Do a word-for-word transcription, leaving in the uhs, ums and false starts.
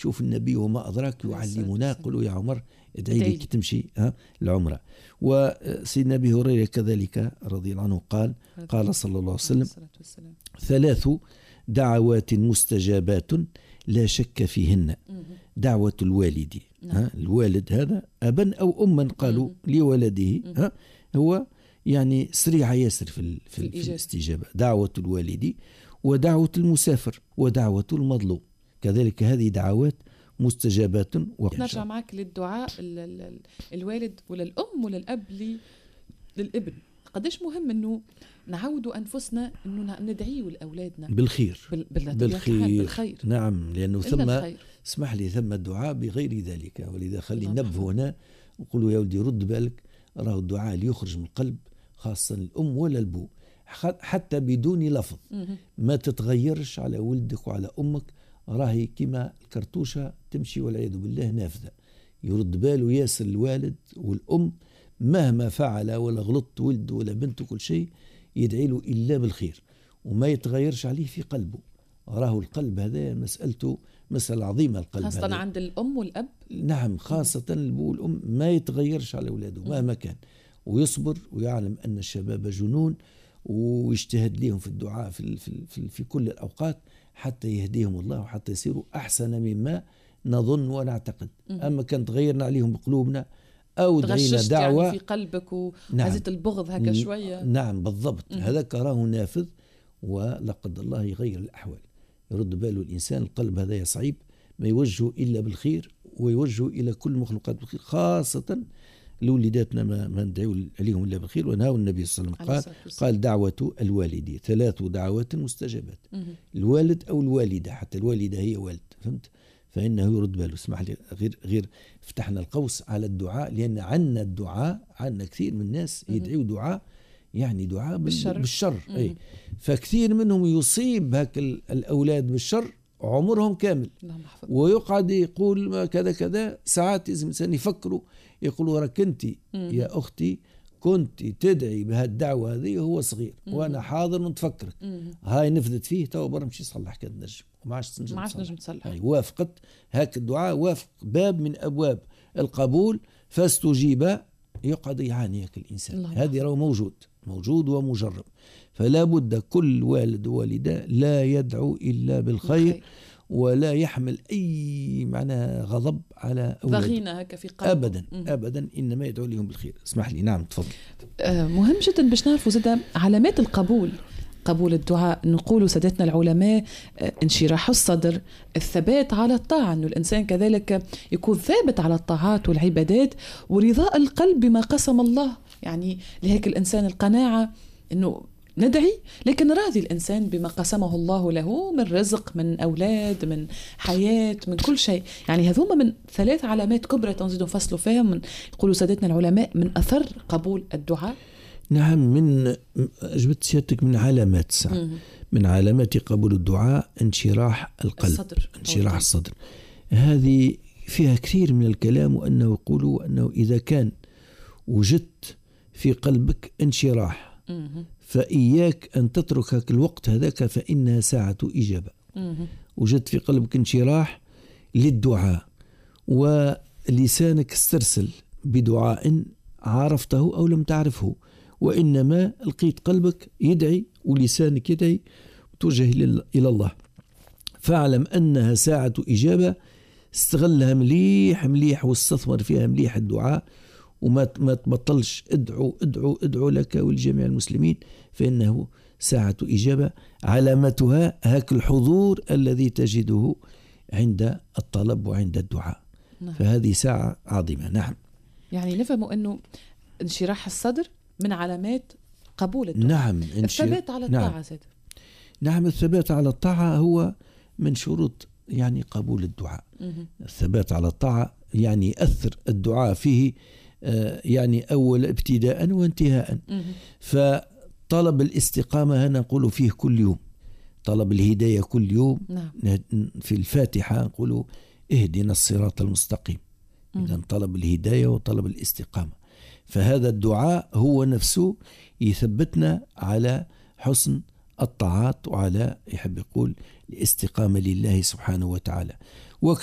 شوف النبي وما أدراك يعلمنا قلوا يا عمر ادعي لي كي تمشي ها العمرة. وسيدنا أبي هريرة كذلك رضي الله عنه قال قال صلى الله عليه وسلم ثلاث دعوات مستجابات لا شك فيهن دعوة الوالد، ها الوالد هذا أبا أو أما قالوا لولده، ها هو يعني سريع ياسر في, في, في الاستجابة، دعوة الوالد ودعوة المسافر ودعوة المظلوم، كذلك هذه دعوات مستجابات. نرجع معك للدعاء الوالد ولا الأم ولا الأب للابن، قديش مهم أنه نعودوا أنفسنا أنه ندعيه لأولادنا بالخير بال... بالخير. بالخير نعم، لأنه ثم اسمح لي ثم الدعاء بغير ذلك، ولذا خلي نبه هنا وقولوا يا ولدي رد بالك، راه الدعاء اللي يخرج من القلب خاصة الأم ولا البو حتى بدون لفظ ما تتغيرش على ولدك وعلى أمك، راهي كما الكرتوشة تمشي والعياذ بالله نافذة. يرد باله ياسر الوالد والأم مهما فعل ولا غلط ولد ولا بنت كل شيء يدعي له إلا بالخير وما يتغيرش عليه في قلبه. راه القلب هذا مسألته مسألة عظيمة، القلب خاصة هذا. عند الأم والأب. نعم خاصة الأبو والأم ما يتغيرش على أولاده مهما كان، ويصبر ويعلم أن الشباب جنون ويجتهد لهم في الدعاء في, في, في, في كل الأوقات حتى يهديهم الله وحتى يصيروا أحسن مما نظن ونعتقد. أما كان تغيرنا عليهم بقلوبنا أو دعينا دعوة يعني في قلبك وهزت نعم. البغض هكا شوية. نعم بالضبط، هذا كراه نافذ ولقد الله يغير الأحوال. يرد باله الإنسان القلب هذا صعيب ما يوجهه إلا بالخير ويوجهه إلى كل مخلوقات بالخير، خاصة لولداتنا ما, ما ندعو عليهم إلا بالخير. ونهى النبي صلى الله عليه وسلم قال قال دعوة الوالد ثلاث دعوات مستجابات، الوالد أو الوالدة، حتى الوالدة هي والد، فهمت؟ فإنه يرد باله. اسمح لي غير غير فتحنا القوس على الدعاء، لأن عنا الدعاء عنا كثير من الناس يدعوا دعاء يعني دعاء بالشر, بالشر. أي فكثير منهم يصيب هك الأولاد بالشر عمرهم كامل ويقعد يقول ما كذا كذا. ساعات لازم الإنسان يفكروا يقولوا راك أنت يا أختي كنت تدعي بهالدعوة هذه وهو صغير وأنا حاضر ونتفكرك، هاي نفذت فيه تو برمشي يصلح كذا نجم وما عادش نجم تصلح. هاي وافقت هاك الدعاء وافق باب من أبواب القبول فاستجيب، يقعد يعاني هاك الإنسان. هذه راه موجود موجود ومجرب، فلا بد كل والد ووالدة لا يدعو إلا بالخير الخير. ولا يحمل أي معنى غضب على أولاده ضغينة هكا في قلبه أبدا أبدا، إنما يدعو لهم بالخير. اسمح لي. نعم تفضل. آه مهم جدا باش نعرفوا زادة علامات القبول، قبول الدعاء. نقولوا سادتنا العلماء آه انشراح الصدر، الثبات على الطاعة، أنه الإنسان كذلك يكون ثابت على الطاعات والعبادات، ورضاء القلب بما قسم الله. يعني لهيك الإنسان القناعة أنه ندعي لكن راضي الإنسان بما قسمه الله له من رزق، من أولاد، من حياة، من كل شيء. يعني هذوما من ثلاث علامات كبرى تنزيدوا فصلوا فيها، من يقولوا سادتنا العلماء من أثر قبول الدعاء. نعم، من أجبت سيادتك من علامات ساعة. من علامات قبول الدعاء انشراح القلب، الصدر. انشراح الصدر. هذه فيها كثير من الكلام، وأنه يقولوا أنه إذا كان وجدت في قلبك انشراح فإياك أن تترك الوقت هذاك فإنها ساعة إجابة. وجدت في قلبك انشراح للدعاء ولسانك استرسل بدعاء عرفته أو لم تعرفه، وإنما لقيت قلبك يدعي ولسانك يدعي توجه إلى الله، فاعلم أنها ساعة إجابة. استغلها مليح مليح واستثمر فيها مليح الدعاء، وما ما تبطلش ادعو ادعو ادعو لك ولجميع المسلمين، فإنه ساعة إجابة. علامتها هاك الحضور الذي تجده عند الطلب وعند الدعاء. نعم. فهذه ساعة عظيمة. نعم، يعني نفهم أنه انشراح الصدر من علامات قبول الدعاء. نعم، الثبات على الطاعة. نعم. سيد. نعم، الثبات على الطاعة هو من شروط يعني قبول الدعاء. مه. الثبات على الطاعة يعني يأثر الدعاء فيه يعني أول ابتداء وانتهاء. فطلب الاستقامة هنا نقول فيه كل يوم، طلب الهداية كل يوم. نعم. في الفاتحة نقول اهدنا الصراط المستقيم. إذن طلب الهداية وطلب الاستقامة، فهذا الدعاء هو نفسه يثبتنا على حسن الطاعات وعلى يحب يقول الاستقامة لله سبحانه وتعالى.